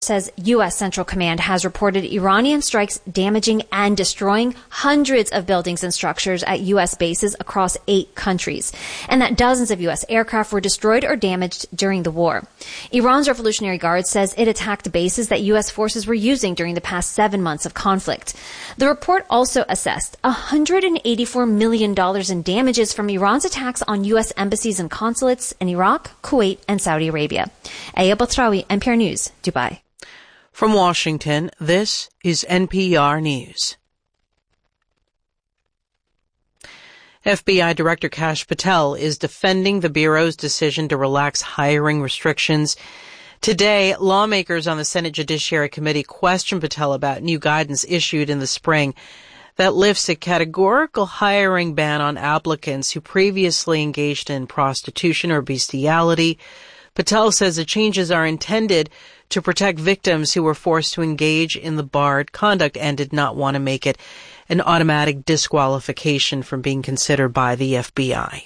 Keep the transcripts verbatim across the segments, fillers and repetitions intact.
says U S Central Command has reported Iranian strikes damaging and destroying hundreds of buildings and structures at U S bases across eight countries, and that dozens of U S aircraft were destroyed or damaged during the war. Iran's Revolutionary Guard says it attacked bases that U S forces were using during the past seven months of conflict. The report also assessed one hundred eighty-four million dollars in damages from Iran's attacks on U S embassies and consulates in Iraq, Kuwait, and Saudi Arabia. Aya Batrawi, N P R News, Dubai. From Washington, this is N P R News. F B I Director Kash Patel is defending the Bureau's decision to relax hiring restrictions. Today, lawmakers on the Senate Judiciary Committee questioned Patel about new guidance issued in the spring that lifts a categorical hiring ban on applicants who previously engaged in prostitution or bestiality. Patel says the changes are intended to protect victims who were forced to engage in the barred conduct and did not want to make it an automatic disqualification from being considered by the F B I.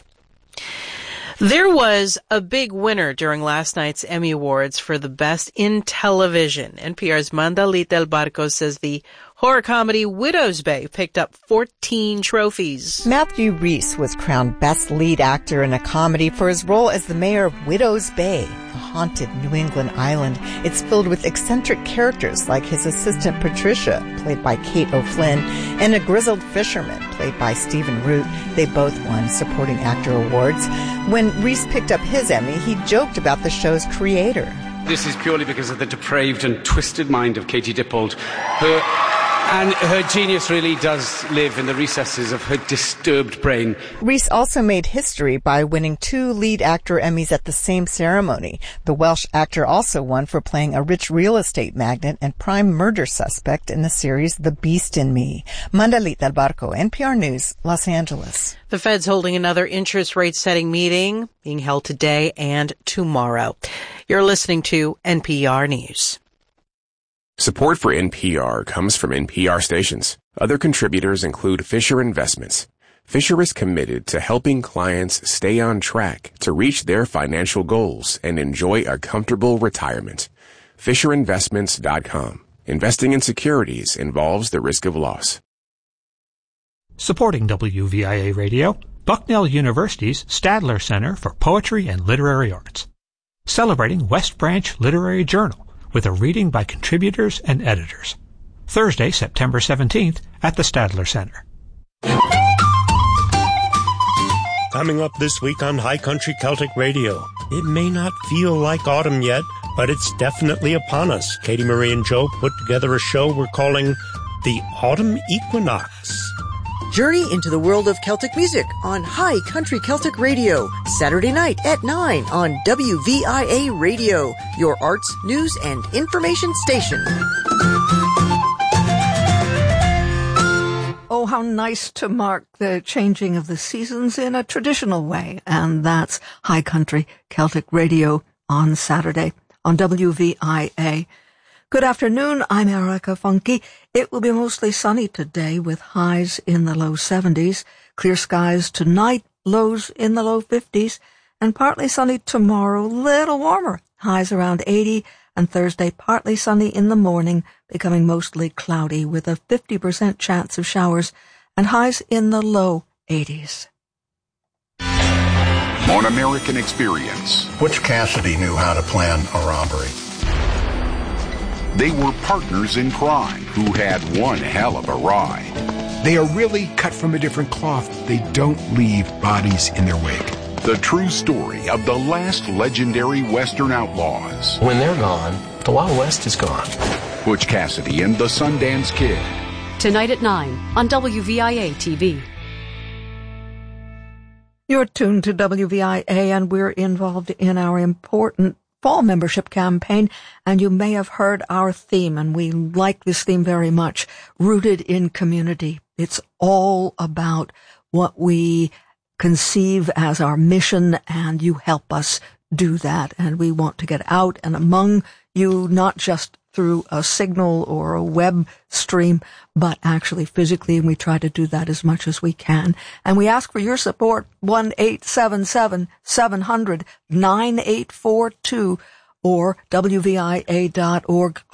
There was a big winner during last night's Emmy Awards for the Best in Television. N P R's Mandalit Del Barco says the horror comedy Widow's Bay picked up fourteen trophies. Matthew Rhys was crowned Best Lead Actor in a Comedy for his role as the mayor of Widow's Bay, a haunted New England island. It's filled with eccentric characters like his assistant Patricia, played by Kate O'Flynn, and a grizzled fisherman, played by Stephen Root. They both won Supporting Actor awards. When Rhys picked up his Emmy, he joked about the show's creator. This is purely because of the depraved and twisted mind of Katie Dippold, who... And her genius really does live in the recesses of her disturbed brain. Rhys also made history by winning two lead actor Emmys at the same ceremony. The Welsh actor also won for playing a rich real estate magnate and prime murder suspect in the series The Beast in Me. Mandalit Del Barco, N P R News, Los Angeles. The Fed's holding another interest rate setting meeting being held today and tomorrow. You're listening to N P R News. Support for N P R comes from N P R stations. Other contributors include Fisher Investments. Fisher is committed to helping clients stay on track to reach their financial goals and enjoy a comfortable retirement. Fisher Investments dot com. Investing in securities involves the risk of loss. Supporting W V I A Radio, Bucknell University's Stadler Center for Poetry and Literary Arts. Celebrating West Branch Literary Journal with a reading by contributors and editors. Thursday, September seventeenth at the Stadler Center. Coming up this week on High Country Celtic Radio. It may not feel like autumn yet, but it's definitely upon us. Katie Marie and Joe put together a show we're calling The Autumn Equinox. Journey into the world of Celtic music on High Country Celtic Radio, Saturday night at nine on W V I A Radio, your arts, news, and information station. Oh, how nice to mark the changing of the seasons in a traditional way, and that's High Country Celtic Radio on Saturday on W V I A. Good afternoon, I'm Erica Funke. It will be mostly sunny today with highs in the low seventies, clear skies tonight, lows in the low fifties, and partly sunny tomorrow, little warmer, highs around eighty, and Thursday partly sunny in the morning, becoming mostly cloudy with a fifty percent chance of showers, and highs in the low eighties. On American Experience. Butch Cassidy knew how to plan a robbery. They were partners in crime who had one hell of a ride. They are really cut from a different cloth. They don't leave bodies in their wake. The true story of the last legendary Western outlaws. When they're gone, the Wild West is gone. Butch Cassidy and the Sundance Kid. Tonight at nine on W V I A T V. You're tuned to W V I A, and we're involved in our important fall membership campaign, and you may have heard our theme, and we like this theme very much, Rooted in Community. It's all about what we conceive as our mission, and you help us do that, and we want to get out and among you, not just through a signal or a web stream, but actually physically, and we try to do that as much as we can. And we ask for your support, one eight seven seven, seven hundred, nine eight four two, or W V I A dot org